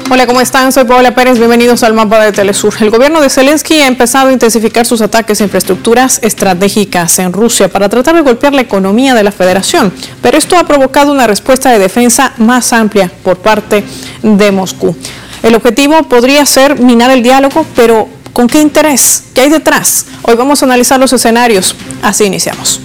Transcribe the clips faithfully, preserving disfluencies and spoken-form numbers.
Hola, ¿cómo están? Soy Paola Pérez, bienvenidos al mapa de Telesur. El gobierno de Zelensky ha empezado a intensificar sus ataques a infraestructuras estratégicas en Rusia para tratar de golpear la economía de la federación, pero esto ha provocado una respuesta de defensa más amplia por parte de Moscú. El objetivo podría ser minar el diálogo, pero ¿con qué interés? ¿Qué hay detrás? Hoy vamos a analizar los escenarios. Así iniciamos.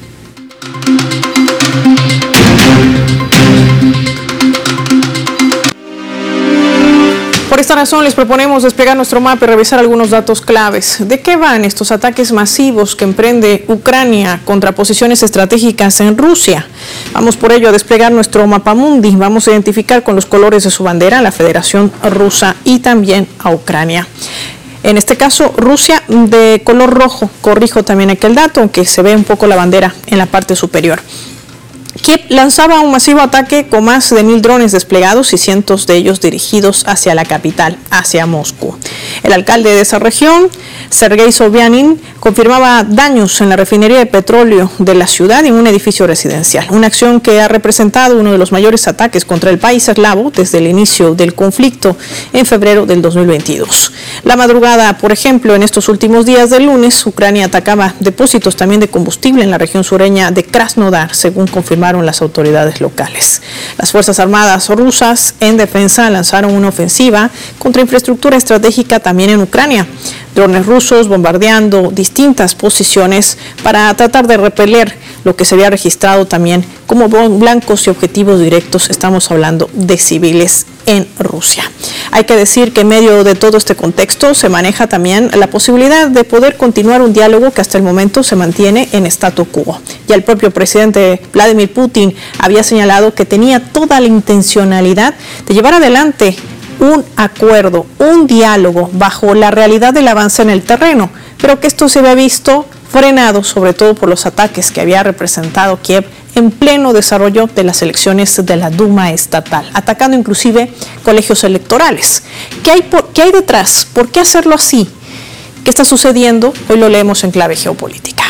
Por esta razón les proponemos desplegar nuestro mapa y revisar algunos datos claves. ¿De qué van estos ataques masivos que emprende Ucrania contra posiciones estratégicas en Rusia? Vamos por ello a desplegar nuestro mapa mundi. Vamos a identificar con los colores de su bandera a la Federación Rusa y también a Ucrania. En este caso, Rusia de color rojo. Corrijo también aquel dato, aunque se ve un poco la bandera en la parte superior. Kiev lanzaba un masivo ataque con más de mil drones desplegados y cientos de ellos dirigidos hacia la capital, hacia Moscú. El alcalde de esa región, Sergei Sobyanin, confirmaba daños en la refinería de petróleo de la ciudad y en un edificio residencial. Una acción que ha representado uno de los mayores ataques contra el país eslavo desde el inicio del conflicto en febrero del dos mil veintidós. La madrugada, por ejemplo, en estos últimos días del lunes, Ucrania atacaba depósitos también de combustible en la región sureña de Krasnodar, según confirmaron las autoridades locales. Las Fuerzas Armadas rusas en defensa lanzaron una ofensiva contra infraestructura estratégica también en Ucrania. Drones rusos bombardeando distintas posiciones para tratar de repeler lo que se había registrado también como blancos y objetivos directos. Estamos hablando de civiles en Rusia. Hay que decir que en medio de todo este contexto se maneja también la posibilidad de poder continuar un diálogo que hasta el momento se mantiene en statu quo. Ya el propio presidente Vladimir Putin había señalado que tenía toda la intencionalidad de llevar adelante un acuerdo, un diálogo bajo la realidad del avance en el terreno, pero que esto se había visto frenado sobre todo por los ataques que había representado Kiev en pleno desarrollo de las elecciones de la Duma estatal, atacando inclusive colegios electorales. ¿Qué hay, por, qué hay detrás? ¿Por qué hacerlo así? ¿Qué está sucediendo? Hoy lo leemos en clave geopolítica.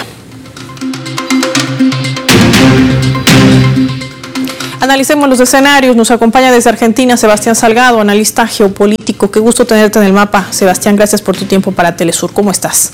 Analicemos los escenarios. Nos acompaña desde Argentina Sebastián Salgado, analista geopolítico. Qué gusto tenerte en el mapa. Sebastián, gracias por tu tiempo para Telesur. ¿Cómo estás?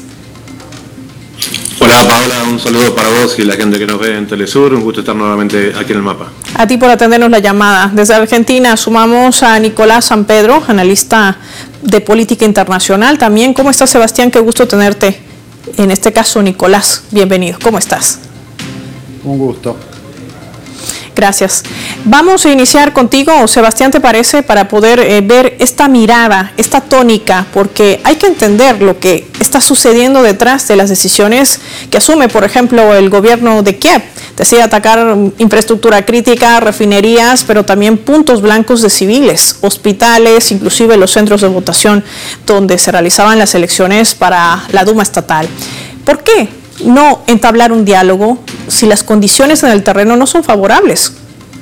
Hola Paola, un saludo para vos y la gente que nos ve en Telesur. Un gusto estar nuevamente aquí en el mapa. A ti por atendernos la llamada. Desde Argentina sumamos a Nicolás San Pedro, analista de política internacional. También, ¿cómo estás, Sebastián? Qué gusto tenerte. En este caso, Nicolás, bienvenido. ¿Cómo estás? Un gusto. Gracias. Vamos a iniciar contigo, Sebastián, ¿te parece? Para poder eh, ver esta mirada, esta tónica, porque hay que entender lo que está sucediendo detrás de las decisiones que asume, por ejemplo, el gobierno de Kiev. Decide atacar infraestructura crítica, refinerías, pero también puntos blancos de civiles, hospitales, inclusive los centros de votación donde se realizaban las elecciones para la Duma estatal. ¿Por qué no entablar un diálogo si las condiciones en el terreno no son favorables?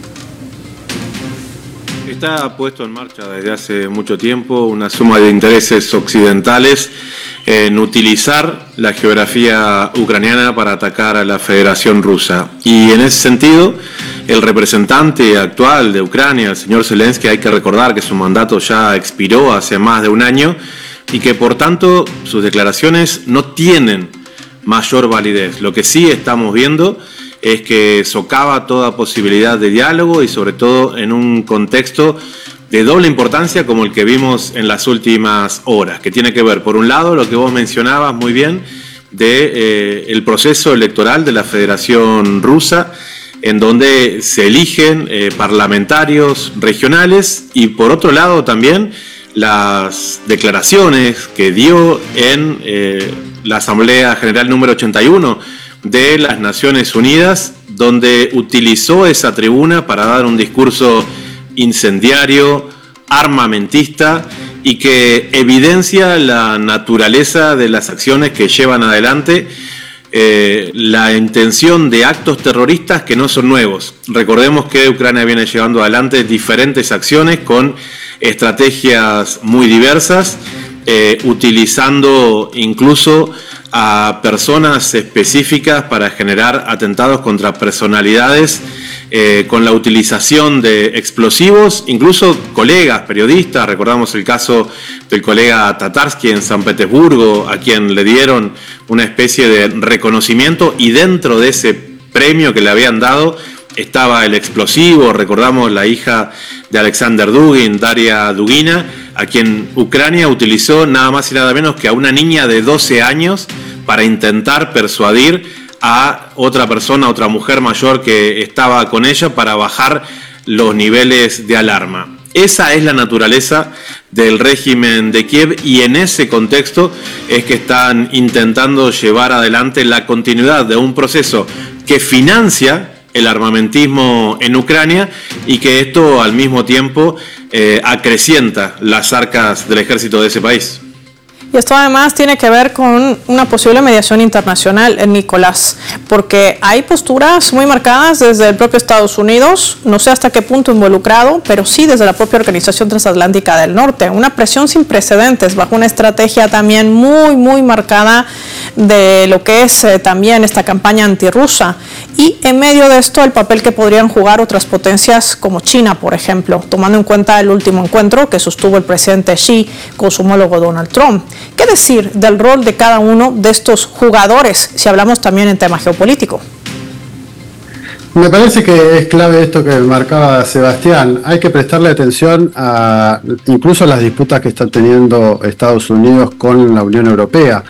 Está puesto en marcha desde hace mucho tiempo una suma de intereses occidentales en utilizar la geografía ucraniana para atacar a la Federación Rusa. Y en ese sentido, el representante actual de Ucrania, el señor Zelensky, hay que recordar que su mandato ya expiró hace más de un año y que por tanto sus declaraciones no tienen mayor validez. Lo que sí estamos viendo es que socava toda posibilidad de diálogo y sobre todo en un contexto de doble importancia como el que vimos en las últimas horas, que tiene que ver, por un lado, lo que vos mencionabas muy bien, de eh, el proceso electoral de la Federación Rusa, en donde se eligen eh, parlamentarios regionales, y por otro lado también las declaraciones que dio en eh, la Asamblea General número ochenta y uno de las Naciones Unidas, donde utilizó esa tribuna para dar un discurso incendiario, armamentista y que evidencia la naturaleza de las acciones que llevan adelante eh, la intención de actos terroristas que no son nuevos. Recordemos que Ucrania viene llevando adelante diferentes acciones con estrategias muy diversas, eh, utilizando incluso a personas específicas para generar atentados contra personalidades eh, con la utilización de explosivos, incluso colegas, periodistas, recordamos el caso del colega Tatarsky en San Petersburgo, a quien le dieron una especie de reconocimiento y dentro de ese premio que le habían dado estaba el explosivo. Recordamos la hija de Alexander Dugin, Daria Dugina, a quien Ucrania utilizó nada más y nada menos que a una niña de doce años para intentar persuadir a otra persona, otra mujer mayor que estaba con ella para bajar los niveles de alarma. Esa es la naturaleza del régimen de Kiev y en ese contexto es que están intentando llevar adelante la continuidad de un proceso que financia el armamentismo en Ucrania y que esto al mismo tiempo eh, acrecienta las arcas del ejército de ese país. Y esto además tiene que ver con una posible mediación internacional, Nicolás, porque hay posturas muy marcadas desde el propio Estados Unidos, no sé hasta qué punto involucrado, pero sí desde la propia Organización Transatlántica del Norte, una presión sin precedentes bajo una estrategia también muy, muy marcada de lo que es eh, también esta campaña antirrusa. Y en medio de esto el papel que podrían jugar otras potencias como China, por ejemplo, tomando en cuenta el último encuentro que sostuvo el presidente Xi con su homólogo Donald Trump. ¿Qué decir del rol de cada uno de estos jugadores, si hablamos también en tema geopolítico? Me parece que es clave esto que marcaba Sebastián. Hay que prestarle atención a incluso a las disputas que están teniendo Estados Unidos con la Unión Europea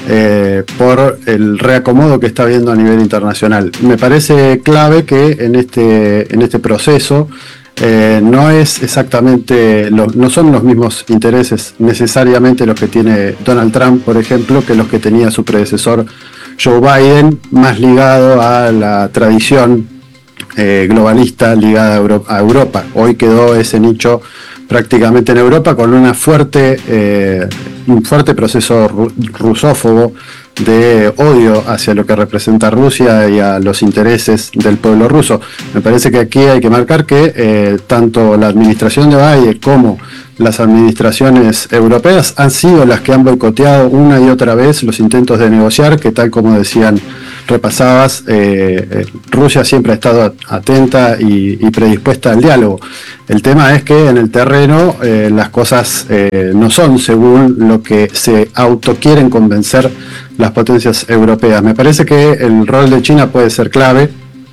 eh, por el reacomodo que está habiendo a nivel internacional. Me parece clave que en este, en este proceso Eh, no es exactamente, lo, no son los mismos intereses necesariamente los que tiene Donald Trump, por ejemplo, que los que tenía su predecesor Joe Biden, más ligado a la tradición eh, globalista ligada a, Euro, a Europa. Hoy quedó ese nicho prácticamente en Europa con una fuerte, eh, un fuerte proceso ru rusófobo de odio hacia lo que representa Rusia y a los intereses del pueblo ruso. Me parece que aquí hay que marcar que eh, tanto la administración de Biden como las administraciones europeas han sido las que han boicoteado una y otra vez los intentos de negociar, que tal como decían, repasabas, eh, eh, Rusia siempre ha estado atenta y, y predispuesta al diálogo. El tema es que en el terreno eh, las cosas eh, no son según lo que se autoquieren convencer las potencias europeas. Me parece que el rol de China puede ser clave,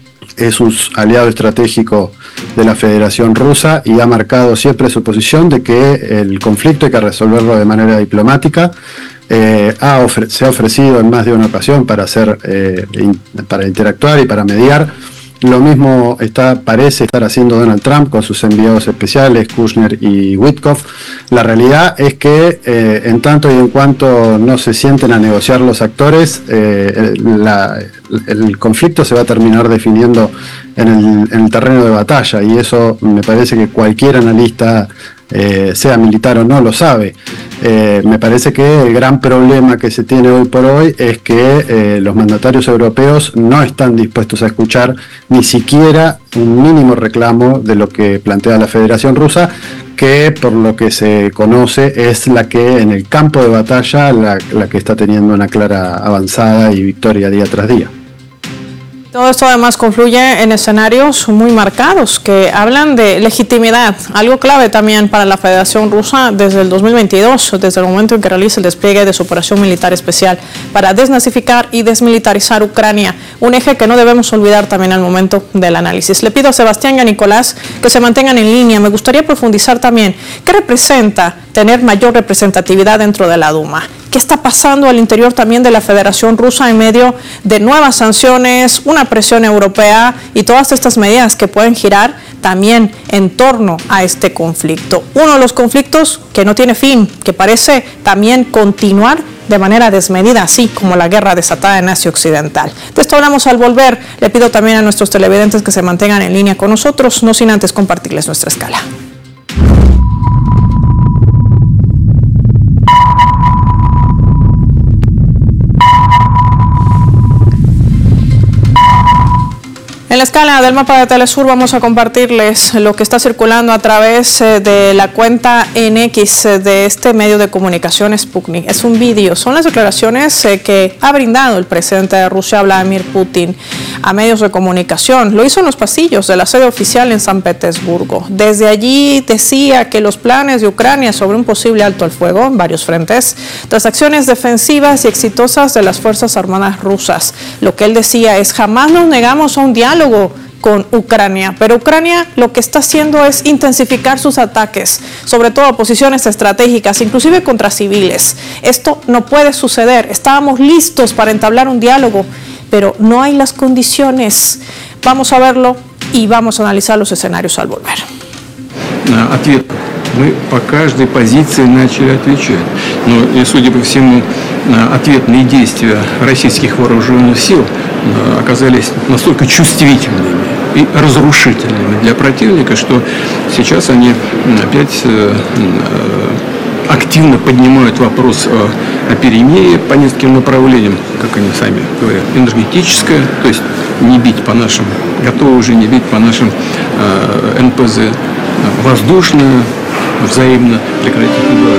es un aliado estratégico de la Federación Rusa y ha marcado siempre su posición de que el conflicto hay que resolverlo de manera diplomática. Eh, ha se ha ofrecido en más de una ocasión para, hacer, eh, in para interactuar y para mediar. Lo mismo está, parece estar haciendo Donald Trump con sus enviados especiales, Kushner y Witkoff. La realidad es que eh, en tanto y en cuanto no se sienten a negociar los actores, eh, la, el conflicto se va a terminar definiendo en el, en el terreno de batalla, y eso me parece que cualquier analista, eh, sea militar o no, lo sabe. Eh, me parece que el gran problema que se tiene hoy por hoy es que eh, los mandatarios europeos no están dispuestos a escuchar ni siquiera un mínimo reclamo de lo que plantea la Federación Rusa, que por lo que se conoce es la que en el campo de batalla la, la que está teniendo una clara avanzada y victoria día tras día. Todo esto además confluye en escenarios muy marcados que hablan de legitimidad, algo clave también para la Federación Rusa desde el dos mil veintidós, desde el momento en que realiza el despliegue de su operación militar especial para desnazificar y desmilitarizar Ucrania, un eje que no debemos olvidar también al momento del análisis. Le pido a Sebastián y a Nicolás que se mantengan en línea. Me gustaría profundizar también qué representa tener mayor representatividad dentro de la Duma. ¿Qué está pasando al interior también de la Federación Rusa en medio de nuevas sanciones, una presión europea y todas estas medidas que pueden girar también en torno a este conflicto? Uno de los conflictos que no tiene fin, que parece también continuar de manera desmedida, así como la guerra desatada en Asia Occidental. De esto hablamos al volver. Le pido también a nuestros televidentes que se mantengan en línea con nosotros, no sin antes compartirles nuestra escala. En la escala del mapa de Telesur vamos a compartirles lo que está circulando a través de la cuenta en X de este medio de comunicación Sputnik. Es un vídeo, son las declaraciones que ha brindado el presidente de Rusia, Vladimir Putin, a medios de comunicación. Lo hizo en los pasillos de la sede oficial en San Petersburgo. Desde allí decía que los planes de Ucrania sobre un posible alto al fuego en varios frentes, tras acciones defensivas y exitosas de las Fuerzas Armadas rusas. Lo que él decía es: jamás nos negamos a un diálogo con Ucrania, pero Ucrania lo que está haciendo es intensificar sus ataques, sobre todo a posiciones estratégicas, inclusive contra civiles. Esto no puede suceder. Estábamos listos para entablar un diálogo, pero no hay las condiciones. Vamos a verlo y vamos a analizar los escenarios al volver. Ответ. Мы по каждой позиции начали отвечать. Но, судя по всему, ответные действия российских вооруженных сил оказались настолько чувствительными и разрушительными для противника, что сейчас они опять активно поднимают вопрос о, о перемирии по нескольким направлениям, как они сами говорят, энергетическое, то есть не бить по нашим, готовы уже не бить по нашим э, эн пэ зэ, воздушное, взаимно прекратить угрозы.